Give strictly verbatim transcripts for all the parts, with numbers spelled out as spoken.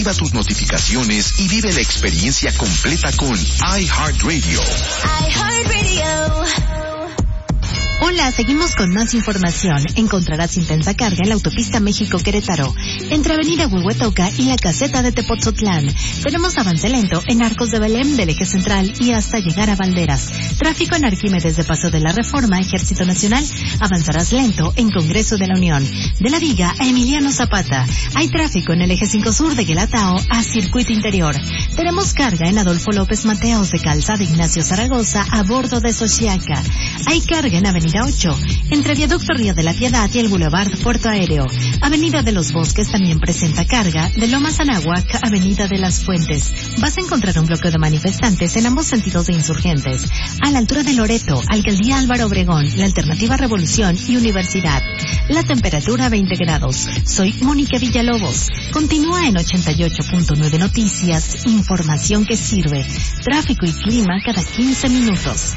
Activa tus notificaciones y vive la experiencia completa con iHeartRadio. iHeartRadio. Hola, seguimos con más información. Encontrarás intensa carga en la autopista México-Querétaro, entre Avenida Huehuetoca y la caseta de Tepoztlán. Tenemos avance lento en Arcos de Belém del eje central y hasta llegar a Valderas. Tráfico en Arquímedes de Paso de la Reforma, Ejército Nacional. Avanzarás lento en Congreso de la Unión. De la Viga a Emiliano Zapata. Hay tráfico en el eje cinco sur de Guelatao a Circuito Interior. Tenemos carga en Adolfo López Mateos de Calzada Ignacio Zaragoza a bordo de Xochiaca. Hay carga en Avenida ocho, entre Viaducto Río de la Piedad y el Boulevard Puerto Aéreo. Avenida de los Bosques también presenta carga, de Lomas Anáhuac a Avenida de las Fuentes. Vas a encontrar un bloqueo de manifestantes en ambos sentidos de Insurgentes. A la altura de Loreto, Alcaldía Álvaro Obregón, la Alternativa Revolución y Universidad. La temperatura veinte grados. Soy Mónica Villalobos. Continúa en ochenta y ocho punto nueve Noticias, información que sirve. Tráfico y clima cada quince minutos.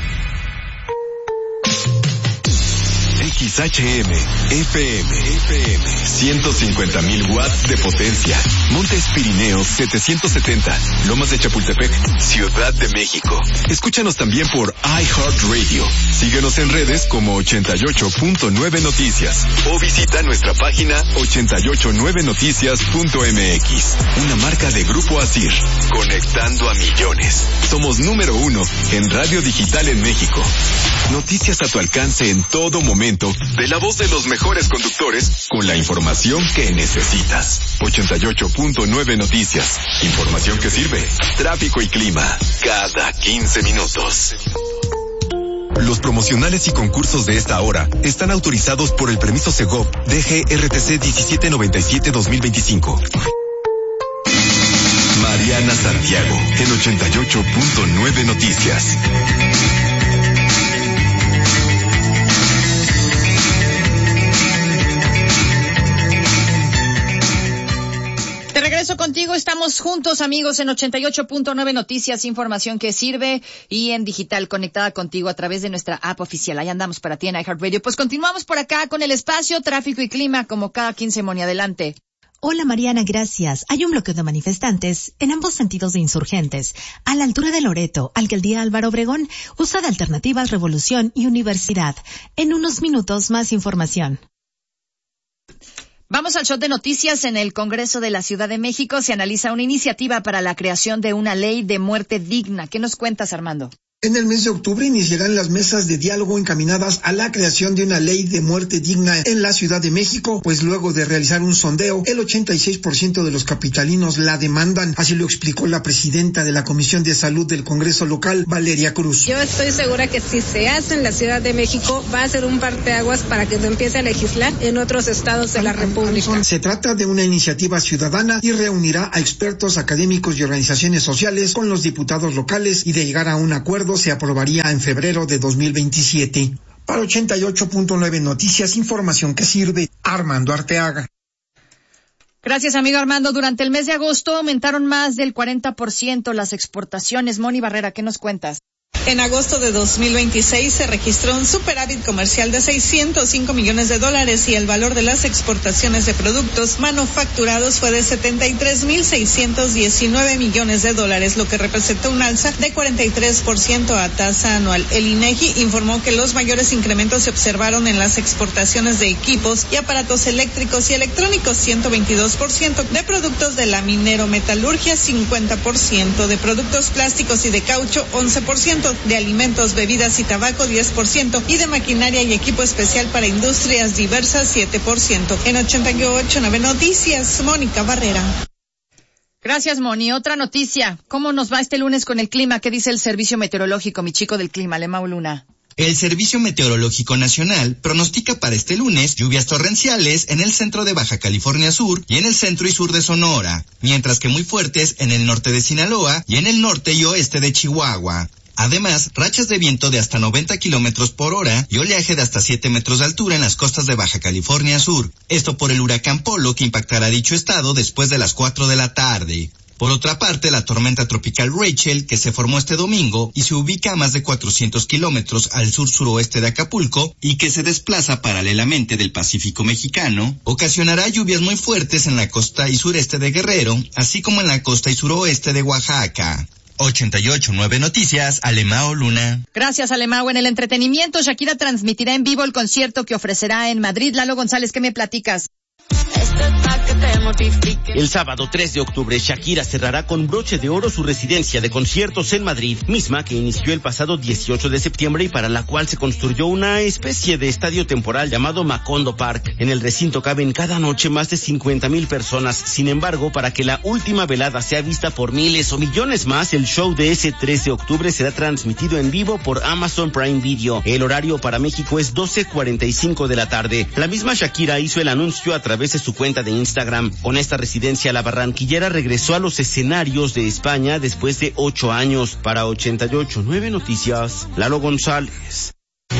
X H M, F M, F M, ciento cincuenta mil watts de potencia. Montes Pirineos setecientos setenta, Lomas de Chapultepec, Ciudad de México. Escúchanos también por iHeartRadio. Síguenos en redes como ochenta y ocho punto nueve Noticias o visita nuestra página ochenta y ocho nueve noticias punto m x. Una marca de Grupo Asir, conectando a millones. Somos número uno en radio digital en México. Noticias a tu alcance en todo momento, de la voz de los mejores conductores, con la información que necesitas. ochenta y ocho punto nueve Noticias. Información que sirve. Tráfico y clima, cada quince minutos. Los promocionales y concursos de esta hora están autorizados por el permiso Segov D G R T C diecisiete noventa y siete dos mil veinticinco. Mariana Santiago, en ochenta y ocho punto nueve Noticias. Regreso contigo, estamos juntos amigos en ochenta y ocho punto nueve Noticias, información que sirve y en digital conectada contigo a través de nuestra app oficial. Ahí andamos para ti en iHeartRadio. Pues continuamos por acá con el espacio, tráfico y clima como cada quince, Moni, adelante. Hola Mariana, gracias. Hay un bloqueo de manifestantes en ambos sentidos de Insurgentes. A la altura de Loreto, Alcaldía Álvaro Obregón, usa de alternativas Revolución y Universidad. En unos minutos más información. Vamos al shot de noticias. En el Congreso de la Ciudad de México se analiza una iniciativa para la creación de una ley de muerte digna. ¿Qué nos cuentas, Armando? En el mes de octubre iniciarán las mesas de diálogo encaminadas a la creación de una ley de muerte digna en la Ciudad de México, pues luego de realizar un sondeo, el ochenta y seis por ciento de los capitalinos la demandan. Así lo explicó la presidenta de la Comisión de Salud del Congreso local, Valeria Cruz. Yo estoy segura que si se hace en la Ciudad de México, va a ser un parteaguas para que se empiece a legislar en otros estados de la República. Se trata de una iniciativa ciudadana y reunirá a expertos, académicos y organizaciones sociales con los diputados locales, y de llegar a un acuerdo se aprobaría en febrero de dos mil veintisiete. Para ochenta y ocho punto nueve Noticias, información que sirve, Armando Arteaga. Gracias, amigo Armando. Durante el mes de agosto aumentaron más del cuarenta por ciento las exportaciones. Moni Barrera, ¿qué nos cuentas? En agosto de dos mil veintiséis se registró un superávit comercial de seiscientos cinco millones de dólares y el valor de las exportaciones de productos manufacturados fue de setenta y tres mil seiscientos diecinueve millones de dólares, lo que representó un alza de cuarenta y tres por ciento a tasa anual. El INEGI informó que los mayores incrementos se observaron en las exportaciones de equipos y aparatos eléctricos y electrónicos, ciento veintidós por ciento, de productos de la minero-metalurgia, cincuenta por ciento, de productos plásticos y de caucho, once por ciento, de alimentos, bebidas y tabaco, diez por ciento, y de maquinaria y equipo especial para industrias diversas, siete por ciento. En ochenta y ocho punto nueve Noticias, Mónica Barrera. Gracias, Moni. Otra noticia. ¿Cómo nos va este lunes con el clima? ¿Qué dice el Servicio Meteorológico, mi chico del clima, Lemao Luna? El Servicio Meteorológico Nacional pronostica para este lunes lluvias torrenciales en el centro de Baja California Sur y en el centro y sur de Sonora, mientras que muy fuertes en el norte de Sinaloa y en el norte y oeste de Chihuahua. Además, rachas de viento de hasta noventa kilómetros por hora y oleaje de hasta siete metros de altura en las costas de Baja California Sur. Esto por el huracán Polo que impactará dicho estado después de las cuatro de la tarde. Por otra parte, la tormenta tropical Rachel, que se formó este domingo y se ubica a más de cuatrocientos kilómetros al sur-suroeste de Acapulco y que se desplaza paralelamente del Pacífico mexicano, ocasionará lluvias muy fuertes en la costa y sureste de Guerrero, así como en la costa y suroeste de Oaxaca. ochenta y ocho punto nueve Noticias, Alemao Luna. Gracias, Alemao. En el entretenimiento, Shakira transmitirá en vivo el concierto que ofrecerá en Madrid. Lalo González, ¿qué me platicas? El sábado tres de octubre, Shakira cerrará con broche de oro su residencia de conciertos en Madrid, misma que inició el pasado dieciocho de septiembre y para la cual se construyó una especie de estadio temporal llamado Macondo Park. En el recinto caben cada noche más de cincuenta mil personas. Sin embargo, para que la última velada sea vista por miles o millones más, el show de ese tres de octubre será transmitido en vivo por Amazon Prime Video. El horario para México es doce cuarenta y cinco de la tarde. La misma Shakira hizo el anuncio a través de su cuenta de Instagram. Con esta residencia, la barranquillera regresó a los escenarios de España después de ocho años. Para ochenta y ocho punto nueve Noticias, Lalo González.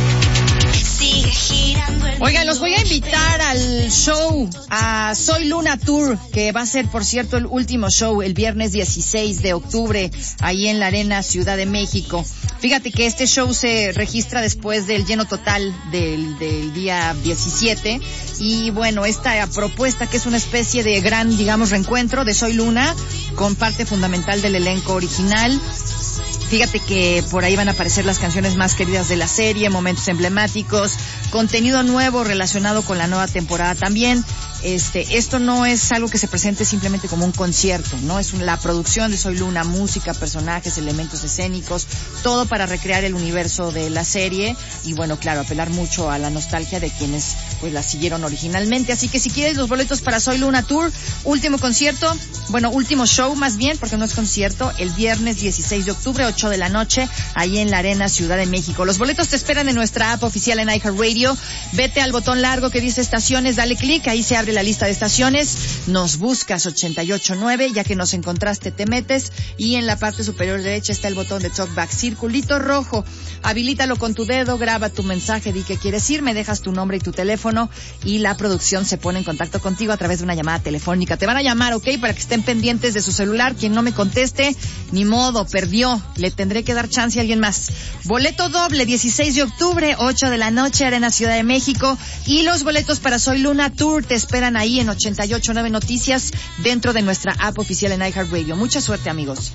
Oigan, los voy a invitar al show, a Soy Luna Tour, que va a ser, por cierto, el último show el viernes dieciséis de octubre, ahí en la Arena Ciudad de México. Fíjate que este show se registra después del lleno total del, del día diecisiete. Y bueno, esta propuesta, que es una especie de gran, digamos, reencuentro de Soy Luna, con parte fundamental del elenco original. Fíjate que por ahí van a aparecer las canciones más queridas de la serie, momentos emblemáticos, contenido nuevo relacionado con la nueva temporada también. Este, esto no es algo que se presente simplemente como un concierto, ¿no? Es un, la producción de Soy Luna, música, personajes, elementos escénicos, todo para recrear el universo de la serie y bueno, claro, apelar mucho a la nostalgia de quienes pues la siguieron originalmente. Así que si quieres los boletos para Soy Luna Tour, último concierto, bueno, último show más bien, porque no es concierto, el viernes dieciséis de octubre, ocho de la noche, ahí en la Arena Ciudad de México. Los boletos te esperan en nuestra app oficial en iHeartRadio. Vete al botón largo que dice estaciones, dale clic, ahí se abre la lista de estaciones, nos buscas ochenta y ocho punto nueve, ya que nos encontraste te metes y en la parte superior derecha está el botón de Talkback, circulito rojo, habilítalo con tu dedo, graba tu mensaje, di que quieres ir, me dejas tu nombre y tu teléfono y la producción se pone en contacto contigo a través de una llamada telefónica. Te van a llamar, ¿ok? Para que estén pendientes de su celular, quien no me conteste, ni modo, perdió, le tendré que dar chance a alguien más. Boleto doble, dieciséis de octubre, ocho de la noche, Arena Ciudad de México, y los boletos para Soy Luna Tour te esperan ahí en ochenta y ocho punto nueve Noticias dentro de nuestra app oficial en iHeartRadio. Mucha suerte, amigos.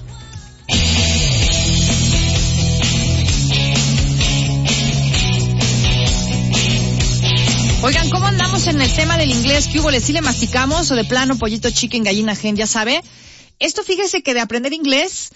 Oigan, ¿cómo andamos en el tema del inglés? ¿Qué hubo? ¿Le sí le masticamos o de plano pollito chicken, gallina gen? Ya sabe. Esto, fíjese que de aprender inglés,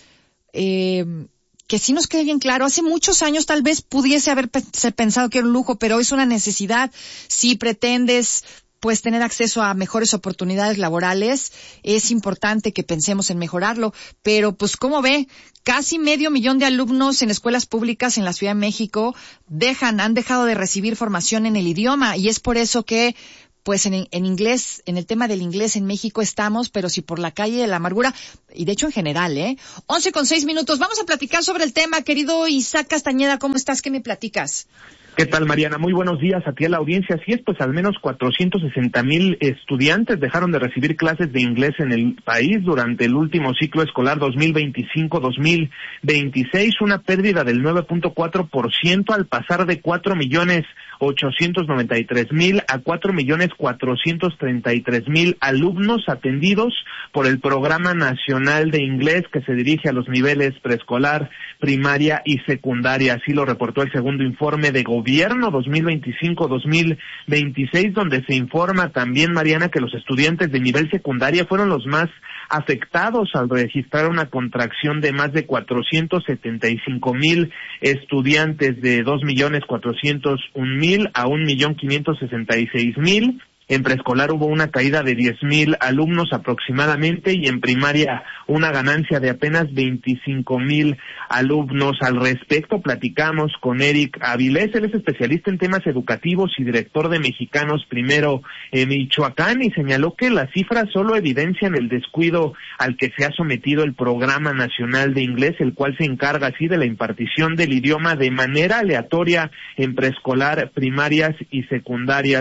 eh, que sí nos quede bien claro, hace muchos años tal vez pudiese haber pe- pensado que era un lujo, pero es una necesidad. Si pretendes pues tener acceso a mejores oportunidades laborales, es importante que pensemos en mejorarlo, pero pues ¿cómo ve? Casi medio millón de alumnos en escuelas públicas en la Ciudad de México dejan, han dejado de recibir formación en el idioma y es por eso que pues en, en inglés, en el tema del inglés en México estamos, pero si por la calle de la amargura, y de hecho en general, ¿eh? once con seis minutos, vamos a platicar sobre el tema, querido Isaac Castañeda, ¿cómo estás? ¿Qué me platicas? ¿Qué tal, Mariana? Muy buenos días a ti, a la audiencia. Así es, pues al menos cuatrocientos sesenta mil estudiantes dejaron de recibir clases de inglés en el país durante el último ciclo escolar dos mil veinticinco dos mil veintiséis, una pérdida del nueve punto cuatro por ciento al pasar de cuatro millones ochocientos noventa y tres mil a cuatro millones cuatrocientos treinta y tres mil alumnos atendidos por el Programa Nacional de Inglés que se dirige a los niveles preescolar, primaria y secundaria. Así lo reportó el segundo informe de gobierno dos mil veinticinco dos mil veintiséis, donde se informa también, Mariana, que los estudiantes de nivel secundaria fueron los más afectados al registrar una contracción de más de cuatrocientos setenta y cinco mil estudiantes, de dos millones cuatrocientos un mil a un millón quinientos sesenta y seis mil. En preescolar hubo una caída de diez mil alumnos aproximadamente y en primaria una ganancia de apenas veinticinco mil alumnos. Al respecto platicamos con Eric Avilés, él es especialista en temas educativos y director de Mexicanos Primero en Michoacán, y señaló que las cifras solo evidencian el descuido al que se ha sometido el Programa Nacional de Inglés, el cual se encarga así de la impartición del idioma de manera aleatoria en preescolar, primarias y secundarias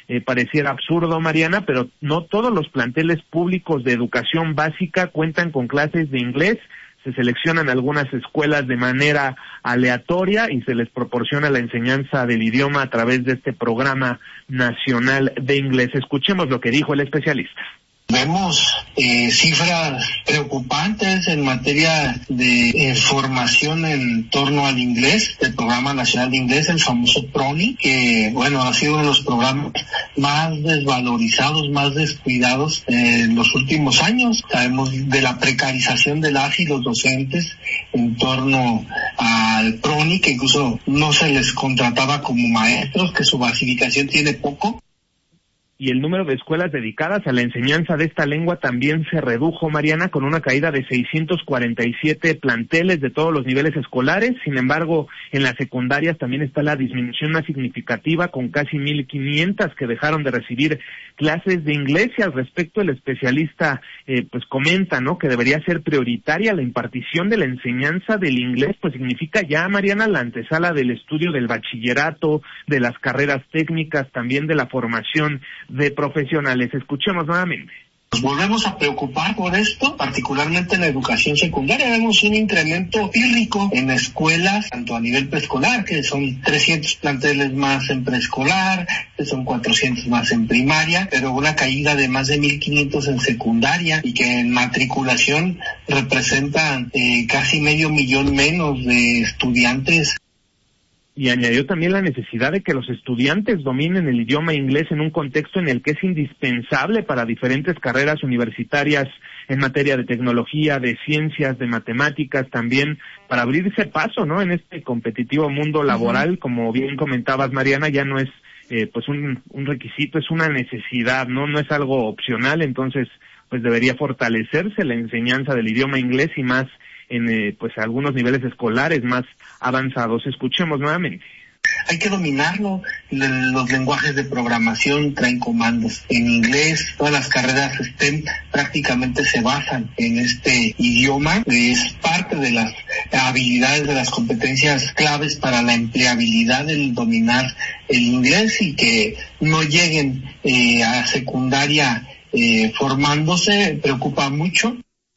eh, pareciera absurdo, Mariana, pero no todos los planteles públicos de educación básica cuentan con clases de inglés. Se seleccionan algunas escuelas de manera aleatoria y se les proporciona la enseñanza del idioma a través de este programa nacional de inglés. Escuchemos lo que dijo el especialista. Vemos eh, cifras preocupantes en materia de eh, formación en torno al inglés, el Programa Nacional de Inglés, el famoso PRONI, que bueno, ha sido uno de los programas más desvalorizados, más descuidados eh, en los últimos años. Sabemos de la precarización de las y los docentes en torno al PRONI, que incluso no se les contrataba como maestros, que su basificación tiene poco. Y el número de escuelas dedicadas a la enseñanza de esta lengua también se redujo, Mariana, con una caída de seiscientos cuarenta y siete planteles de todos los niveles escolares. Sin embargo, en las secundarias también está la disminución más significativa, con casi mil quinientas que dejaron de recibir clases de inglés. Y al respecto, el especialista eh, pues comenta, ¿no?, que debería ser prioritaria la impartición de la enseñanza del inglés, pues significa ya, Mariana, la antesala del estudio del bachillerato, de las carreras técnicas, también de la formación de profesionales. Escuchemos nuevamente. Nos volvemos a preocupar por esto, particularmente en la educación secundaria. Vemos un incremento pírrico en escuelas, tanto a nivel preescolar, que son trescientos planteles más en preescolar, que son cuatrocientos más en primaria, pero una caída de más de mil quinientos en secundaria, y que en matriculación representan eh, casi medio millón menos de estudiantes. Y añadió también la necesidad de que los estudiantes dominen el idioma inglés en un contexto en el que es indispensable para diferentes carreras universitarias en materia de tecnología, de ciencias, de matemáticas, también para abrirse paso, ¿no?, en este competitivo mundo laboral. Uh-huh. Como bien comentabas, Mariana, ya no es eh, pues un, un requisito, es una necesidad, ¿no? No es algo opcional. Entonces, pues debería fortalecerse la enseñanza del idioma inglés, y más en eh, pues algunos niveles escolares más avanzados. Escuchemos nuevamente. Hay que dominarlo. Los lenguajes de programación traen comandos en inglés. Todas las carreras STEM prácticamente se basan en este idioma. Es parte de las habilidades, de las competencias claves para la empleabilidad, el dominar el inglés, y que no lleguen eh, a secundaria eh, formándose preocupa mucho.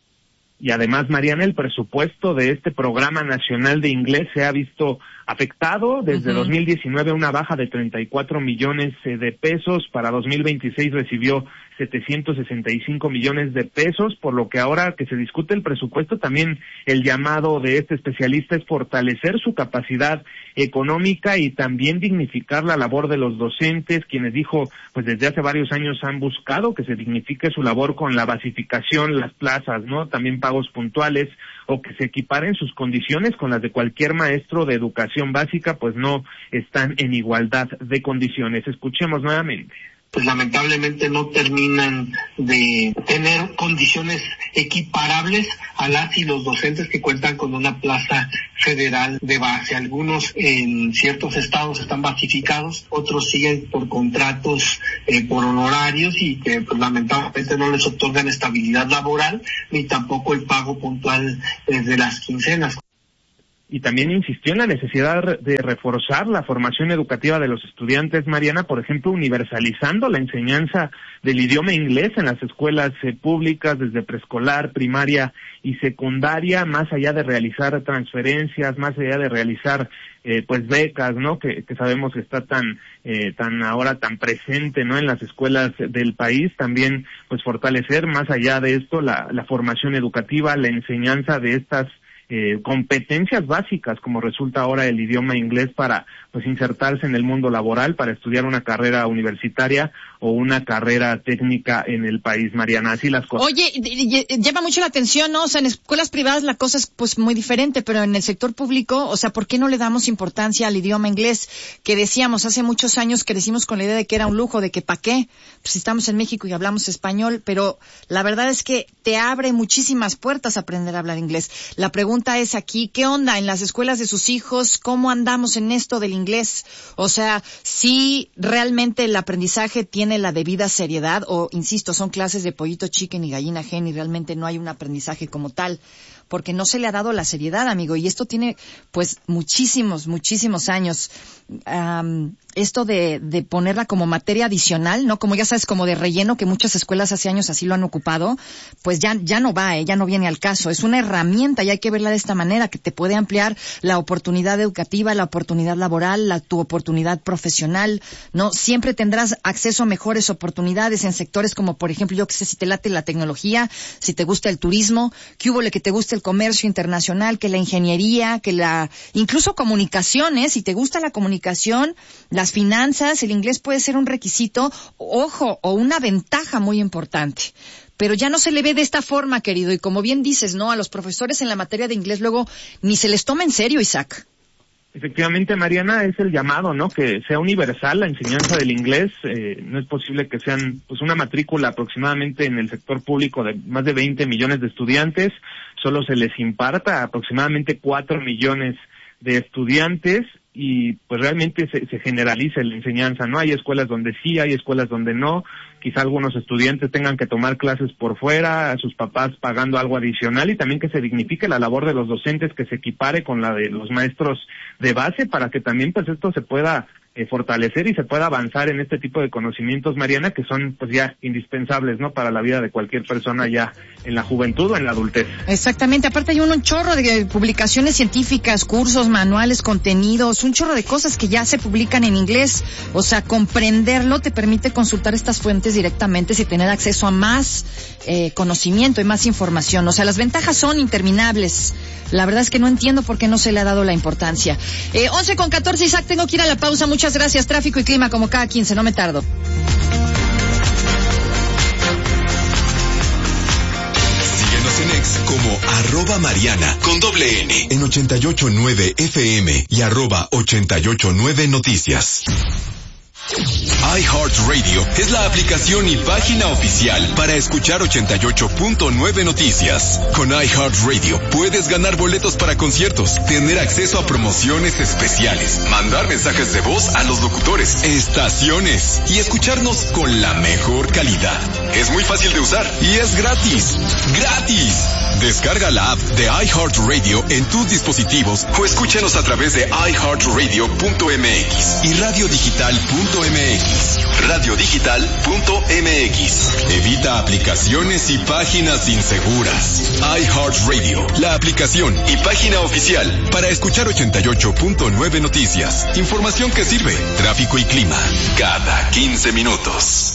Y además, Mariana, el presupuesto de este programa nacional de inglés se ha visto afectado desde uh-huh. dos mil diecinueve, una baja de treinta y cuatro millones de pesos. Para dos mil veintiséis recibió setecientos sesenta y cinco millones de pesos, por lo que ahora que se discute el presupuesto, también el llamado de este especialista es fortalecer su capacidad económica y también dignificar la labor de los docentes, quienes dijo, pues desde hace varios años han buscado que se dignifique su labor con la basificación, las plazas, ¿no?, también pagos puntuales, o que se equiparen sus condiciones con las de cualquier maestro de educación básica, pues no están en igualdad de condiciones. Escuchemos nuevamente. Pues lamentablemente no terminan de tener condiciones equiparables a las y los docentes que cuentan con una plaza federal de base. Algunos en ciertos estados están basificados, otros siguen por contratos, eh, por honorarios, y que pues lamentablemente no les otorgan estabilidad laboral ni tampoco el pago puntual eh, de las quincenas. Y también insistió en la necesidad de reforzar la formación educativa de los estudiantes, Mariana, por ejemplo, universalizando la enseñanza del idioma inglés en las escuelas eh, públicas, desde preescolar, primaria y secundaria, más allá de realizar transferencias, más allá de realizar eh, pues becas, ¿no?, que, que sabemos que está tan eh, tan ahora tan presente, ¿no?, en las escuelas del país. También pues fortalecer más allá de esto la, la formación educativa, la enseñanza de estas Eh, competencias básicas, como resulta ahora el idioma inglés, para pues insertarse en el mundo laboral, para estudiar una carrera universitaria o una carrera técnica en el país, Mariana. Así las cosas. Oye, llama mucho la atención, ¿no? O sea, en escuelas privadas la cosa es pues muy diferente, pero en el sector público, o sea, ¿por qué no le damos importancia al idioma inglés? Que decíamos, hace muchos años crecimos con la idea de que era un lujo, de que ¿pa' qué? Pues estamos en México y hablamos español, pero la verdad es que te abre muchísimas puertas aprender a hablar inglés. La pregunta es aquí, ¿qué onda en las escuelas de sus hijos? ¿Cómo andamos en esto del inglés? O sea, ¿sí realmente el aprendizaje tiene tiene la debida seriedad o, insisto, son clases de pollito chicken y gallina gen y realmente no hay un aprendizaje como tal, porque no se le ha dado la seriedad, amigo, y esto tiene pues muchísimos, muchísimos años. Um, esto de, de ponerla como materia adicional, ¿no? Como ya sabes, como de relleno, que muchas escuelas hace años así lo han ocupado, pues ya, ya no va, ¿eh? Ya no viene al caso. Es una herramienta y hay que verla de esta manera, que te puede ampliar la oportunidad educativa, la oportunidad laboral, la, tu oportunidad profesional, ¿no? Siempre tendrás acceso a mejores oportunidades en sectores como, por ejemplo, yo que sé, si te late la tecnología, si te gusta el turismo, que hubo le que te gusta el comercio internacional, que la ingeniería, que la, incluso comunicaciones, si te gusta la comunicación, las finanzas, el inglés puede ser un requisito, ojo, o una ventaja muy importante. Pero ya no se le ve de esta forma, querido, y como bien dices, ¿no? A los profesores en la materia de inglés luego ni se les toma en serio, Isaac. Efectivamente, Mariana, es el llamado, ¿no? Que sea universal la enseñanza del inglés. Eh, no es posible que sean, pues, una matrícula aproximadamente en el sector público de más de veinte millones de estudiantes, solo se les imparta a aproximadamente cuatro millones de estudiantes y pues realmente se, se generaliza la enseñanza, ¿no? Hay escuelas donde sí, hay escuelas donde no, quizá algunos estudiantes tengan que tomar clases por fuera, a sus papás pagando algo adicional, y también que se dignifique la labor de los docentes, que se equipare con la de los maestros de base, para que también pues esto se pueda eh, fortalecer y se pueda avanzar en este tipo de conocimientos, Mariana, que son pues ya indispensables, ¿no? Para la vida de cualquier persona ya en la juventud o en la adultez. Exactamente, aparte hay un, un chorro de publicaciones científicas, cursos, manuales, contenidos, un chorro de cosas que ya se publican en inglés, o sea, comprenderlo te permite consultar estas fuentes directamente y tener acceso a más eh, conocimiento y más información, o sea, las ventajas son interminables. La verdad es que no entiendo por qué no se le ha dado la importancia. Eh, once con catorce, Isaac, tengo que ir a la pausa. Muchas gracias. Tráfico y clima como cada quince, no me tardo. Síguenos en X como arroba Mariana con doble N en ochenta y ocho punto nueve F M y arroba ochenta y ocho punto nueve Noticias. iHeartRadio es la aplicación y página oficial para escuchar ochenta y ocho punto nueve Noticias. Con iHeartRadio puedes ganar boletos para conciertos, tener acceso a promociones especiales, mandar mensajes de voz a los locutores, estaciones y escucharnos con la mejor calidad. Es muy fácil de usar y es gratis. ¡Gratis! Descarga la app de iHeartRadio en tus dispositivos o escúchanos a través de i heart radio punto m x y radio digital punto m x. radio digital punto m x. Evita aplicaciones y páginas inseguras. iHeartRadio, la aplicación y página oficial para escuchar ochenta y ocho punto nueve Noticias. Información que sirve. Tráfico y clima cada quince minutos.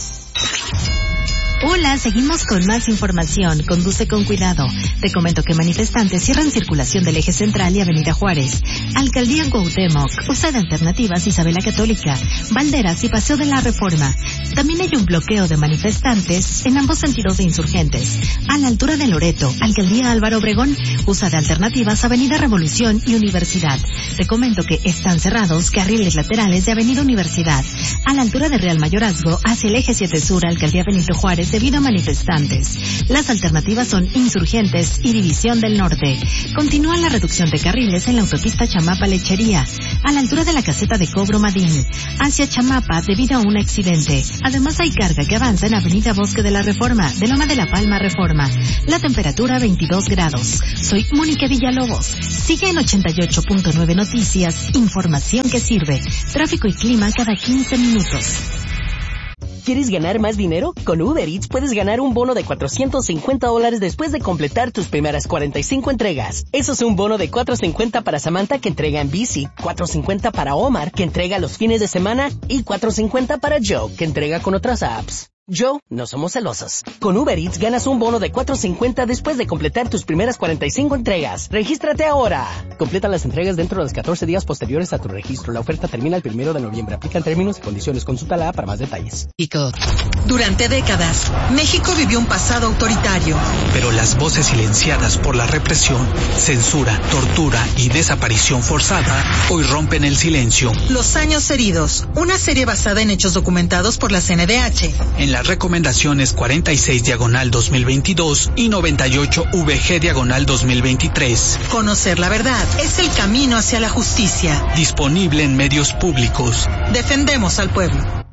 Hola, seguimos con más información. Conduce con cuidado. Te comento que manifestantes cierran circulación del Eje Central y Avenida Juárez. Alcaldía Cuauhtémoc, usa de alternativas Isabela Católica, Valderas y Paseo de la Reforma. También hay un bloqueo de manifestantes en ambos sentidos de Insurgentes. A la altura de Loreto, Alcaldía Álvaro Obregón, usa de alternativas Avenida Revolución y Universidad. Te comento que están cerrados carriles laterales de Avenida Universidad. A la altura de Real Mayorazgo, hacia el Eje siete Sur, Alcaldía Benito Juárez, debido a manifestantes. Las alternativas son Insurgentes y División del Norte. Continúa la reducción de carriles en la autopista Chamapa-Lechería, a la altura de la caseta de cobro Madín, hacia Chamapa debido a un accidente. Además hay carga que avanza en Avenida Bosque de la Reforma, de Loma de la Palma Reforma. La temperatura veintidós grados. Soy Mónica Villalobos. Sigue en ochenta y ocho punto nueve Noticias, información que sirve. Tráfico y clima cada quince minutos. ¿Quieres ganar más dinero? Con Uber Eats puedes ganar un bono de cuatrocientos cincuenta dólares después de completar tus primeras cuarenta y cinco entregas. Eso es un bono de cuatrocientos cincuenta para Samantha, que entrega en bici, cuatrocientos cincuenta para Omar, que entrega los fines de semana, y cuatrocientos cincuenta para Joe, que entrega con otras apps. Joe, no somos celosos. Con Uber Eats ganas un bono de cuatrocientos cincuenta después de completar tus primeras cuarenta y cinco entregas. ¡Regístrate ahora! Completa las entregas dentro de los catorce días posteriores a tu registro. La oferta termina el primero de noviembre. Aplican términos y condiciones. Consúltala para más detalles. Durante décadas, México vivió un pasado autoritario. Pero las voces silenciadas por la represión, censura, tortura y desaparición forzada hoy rompen el silencio. Los años heridos, una serie basada en hechos documentados por la C N D H. En la Las recomendaciones cuarenta y seis diagonal dos mil veintidós y noventa y ocho V G diagonal dos mil veintitrés. Conocer la verdad es el camino hacia la justicia. Disponible en medios públicos. Defendemos al pueblo.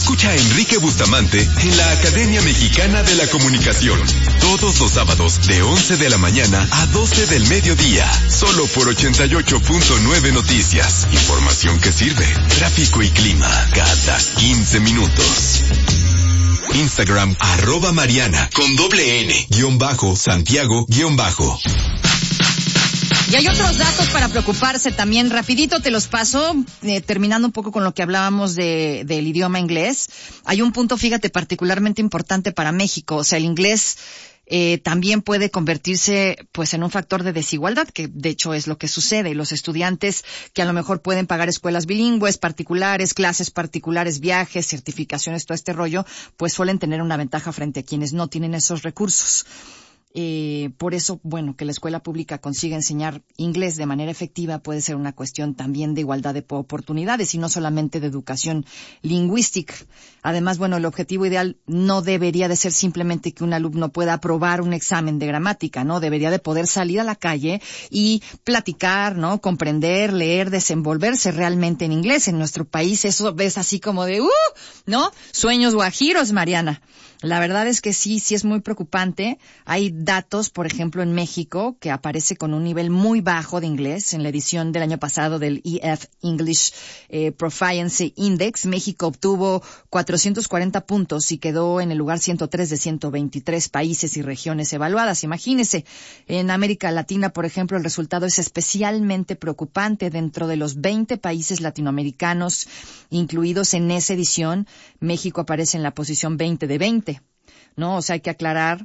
Escucha a Enrique Bustamante en la Academia Mexicana de la Comunicación. Todos los sábados de once de la mañana a doce del mediodía. Solo por ochenta y ocho punto nueve Noticias. Información que sirve. Tráfico y clima cada quince minutos. Instagram, arroba Mariana, con doble N, guión bajo, Santiago, guión bajo. Y hay otros datos para preocuparse también. Rapidito te los paso, eh, terminando un poco con lo que hablábamos de, del idioma inglés. Hay un punto, fíjate, particularmente importante para México. O sea, el inglés eh, también puede convertirse pues en un factor de desigualdad, que de hecho es lo que sucede. Los estudiantes que a lo mejor pueden pagar escuelas bilingües, particulares, clases particulares, viajes, certificaciones, todo este rollo, pues suelen tener una ventaja frente a quienes no tienen esos recursos. Eh, por eso, bueno, que la escuela pública consiga enseñar inglés de manera efectiva puede ser una cuestión también de igualdad de oportunidades y no solamente de educación lingüística. Además, bueno, el objetivo ideal no debería de ser simplemente que un alumno pueda aprobar un examen de gramática, ¿no? Debería de poder salir a la calle y platicar, ¿no? Comprender, leer, desenvolverse realmente en inglés. En nuestro país eso ves así como de, ¡uh! ¿No? Sueños guajiros, Mariana. La verdad es que sí, sí es muy preocupante. Hay datos, por ejemplo, en México, que aparece con un nivel muy bajo de inglés. En la edición del año pasado del E F English eh, Proficiency Index, México obtuvo cuatrocientos cuarenta puntos y quedó en el lugar ciento tres de ciento veintitrés países y regiones evaluadas. Imagínese, en América Latina, por ejemplo, el resultado es especialmente preocupante. Dentro de los veinte países latinoamericanos incluidos en esa edición, México aparece en la posición veinte de veinte. ¿No? O sea, hay que aclarar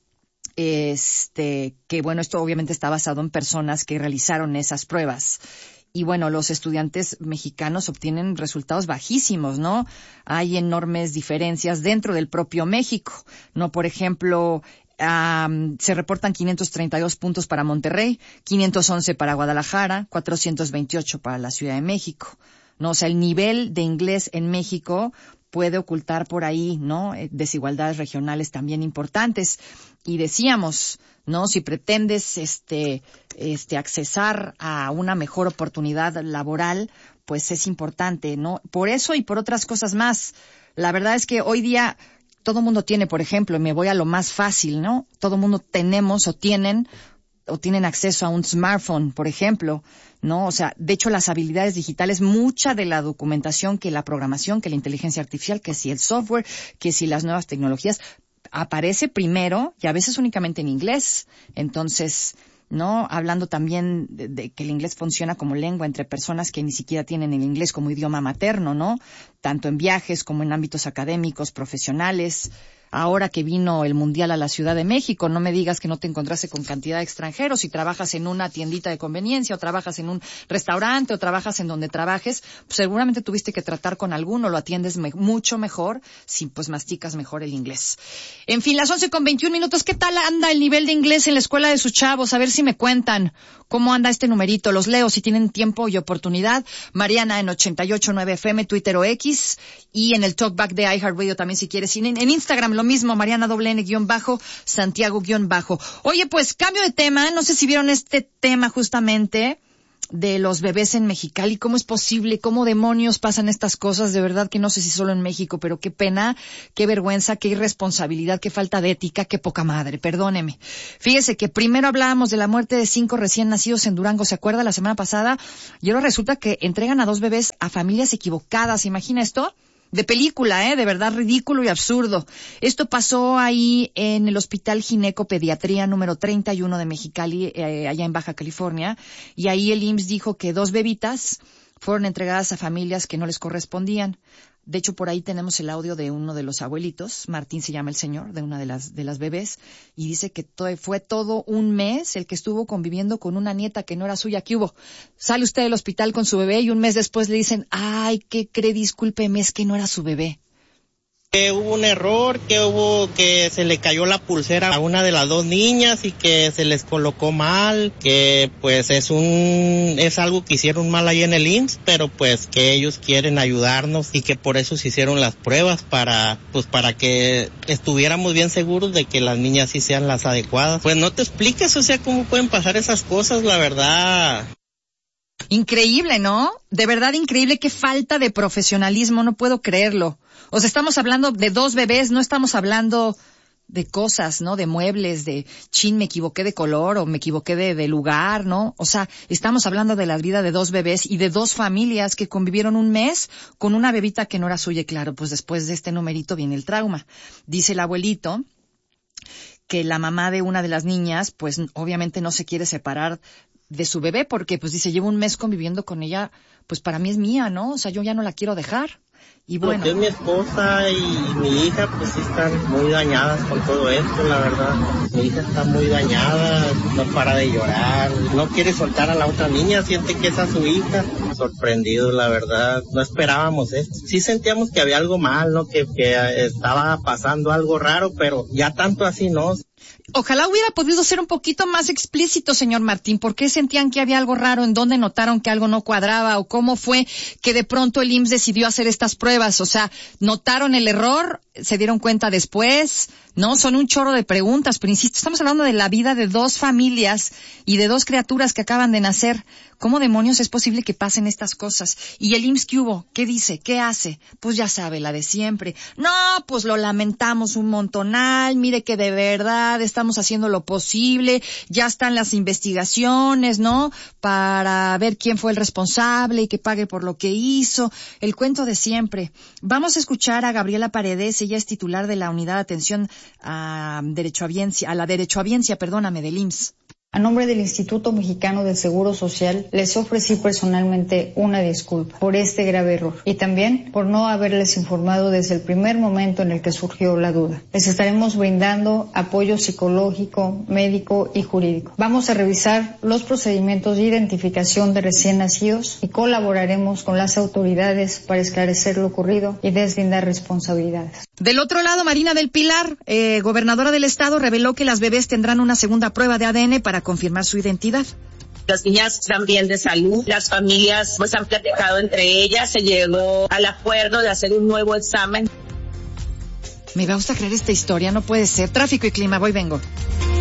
este que, bueno, esto obviamente está basado en personas que realizaron esas pruebas. Y bueno, los estudiantes mexicanos obtienen resultados bajísimos, ¿no? Hay enormes diferencias dentro del propio México, ¿no? Por ejemplo, Um, se reportan quinientos treinta y dos puntos para Monterrey, quinientos once para Guadalajara, cuatrocientos veintiocho para la Ciudad de México, ¿no? O sea, el nivel de inglés en México puede ocultar por ahí, ¿no? Desigualdades regionales también importantes. Y decíamos, ¿no? Si pretendes, este, este, accesar a una mejor oportunidad laboral, pues es importante, ¿no? Por eso y por otras cosas más. La verdad es que hoy día todo mundo tiene, por ejemplo, y me voy a lo más fácil, ¿no? Todo mundo tenemos o tienen o tienen acceso a un smartphone, por ejemplo, ¿no? O sea, de hecho, las habilidades digitales, mucha de la documentación, que la programación, que la inteligencia artificial, que si el software, que si las nuevas tecnologías, aparece primero y a veces únicamente en inglés. Entonces, ¿no? Hablando también de, de que el inglés funciona como lengua entre personas que ni siquiera tienen el inglés como idioma materno, ¿no? Tanto en viajes como en ámbitos académicos, profesionales. Ahora que vino el Mundial a la Ciudad de México, no me digas que no te encontraste con cantidad de extranjeros. Si trabajas en una tiendita de conveniencia, o trabajas en un restaurante, o trabajas en donde trabajes, pues seguramente tuviste que tratar con alguno, lo atiendes me- mucho mejor si pues masticas mejor el inglés. En fin, las once con veintiún minutos, ¿qué tal anda el nivel de inglés en la escuela de sus chavos? A ver si me cuentan cómo anda este numerito. Los leo si tienen tiempo y oportunidad. Mariana en ochenta y ocho punto nueve F M, Twitter o X, y en el Talkback de iHeartRadio también si quieres. Y en, en Instagram lo mismo, Mariana doble N guión bajo, Santiago guión bajo. Oye, pues cambio de tema, no sé si vieron este tema justamente de los bebés en Mexicali. ¿Cómo es posible? ¿Cómo demonios pasan estas cosas? De verdad que no sé si solo en México, pero qué pena, qué vergüenza, qué irresponsabilidad, qué falta de ética, qué poca madre, perdóneme. Fíjese que primero hablábamos de la muerte de cinco recién nacidos en Durango, ¿se acuerda? La semana pasada, y ahora resulta que entregan a dos bebés a familias equivocadas. ¿Imagina esto? De película, ¿eh? De verdad ridículo y absurdo. Esto pasó ahí en el Hospital Gineco Pediatría número treinta y uno de Mexicali, eh, allá en Baja California. Y ahí el I M S S dijo que dos bebitas fueron entregadas a familias que no les correspondían. De hecho, por ahí tenemos el audio de uno de los abuelitos, Martín se llama el señor, de una de las de las bebés, y dice que todo, fue todo un mes el que estuvo conviviendo con una nieta que no era suya. ¿Qué hubo? Sale usted del hospital con su bebé y un mes después le dicen, ay, ¿qué cree? Discúlpeme, es que no era su bebé. Que hubo un error, que hubo que se le cayó la pulsera a una de las dos niñas y que se les colocó mal, que pues es un es algo que hicieron mal ahí en el I M S S, pero pues que ellos quieren ayudarnos y que por eso se hicieron las pruebas para pues para que estuviéramos bien seguros de que las niñas sí sean las adecuadas. Pues no te expliques, o sea, cómo pueden pasar esas cosas, la verdad. Increíble, ¿no? De verdad increíble, qué falta de profesionalismo, no puedo creerlo. O sea, estamos hablando de dos bebés, no estamos hablando de cosas, ¿no? De muebles, de chin, me equivoqué de color o me equivoqué de, de lugar, ¿no? O sea, estamos hablando de la vida de dos bebés y de dos familias que convivieron un mes con una bebita que no era suya. Y claro, pues después de este numerito viene el trauma. Dice el abuelito que la mamá de una de las niñas, pues obviamente no se quiere separar de su bebé porque, pues dice, llevo un mes conviviendo con ella, pues para mí es mía, ¿no? O sea, yo ya no la quiero dejar. Y bueno, porque mi esposa y mi hija pues sí están muy dañadas con todo esto, la verdad. Mi hija está muy dañada, no para de llorar, no quiere soltar a la otra niña, siente que es a su hija. Sorprendido, la verdad, no esperábamos esto. Sí sentíamos que había algo mal, ¿no? Que, que estaba pasando algo raro, pero ya tanto así no. Ojalá hubiera podido ser un poquito más explícito, señor Martín. ¿Por qué sentían que había algo raro? ¿En dónde notaron que algo no cuadraba? ¿O cómo fue que de pronto el I M S S decidió hacer estas pruebas? O sea, ¿notaron el error? ¿Se dieron cuenta después? No, son un chorro de preguntas, pero insisto, estamos hablando de la vida de dos familias y de dos criaturas que acaban de nacer. ¿Cómo demonios es posible que pasen estas cosas? ¿Y el I M S S qué hubo? ¿Qué dice? ¿Qué hace? Pues ya sabe, la de siempre. No, pues lo lamentamos un montonal, mire que de verdad estamos haciendo lo posible, ya están las investigaciones, ¿no? Para ver quién fue el responsable y que pague por lo que hizo. El cuento de siempre. Vamos a escuchar a Gabriela Paredes, ella es titular de la Unidad de Atención a Derechohabiencia, a la Derechohabiencia, perdóname, del I M S S. A nombre del Instituto Mexicano del Seguro Social, les ofrecí personalmente una disculpa por este grave error y también por no haberles informado desde el primer momento en el que surgió la duda. Les estaremos brindando apoyo psicológico, médico y jurídico. Vamos a revisar los procedimientos de identificación de recién nacidos y colaboraremos con las autoridades para esclarecer lo ocurrido y deslindar responsabilidades. Del otro lado, Marina del Pilar, eh, gobernadora del estado, reveló que las bebés tendrán una segunda prueba de A D N para confirmar su identidad. Las niñas están bien de salud, las familias pues han platicado entre ellas, se llegó al acuerdo de hacer un nuevo examen. Me va a creer esta historia, no puede ser. Tráfico y clima, voy vengo.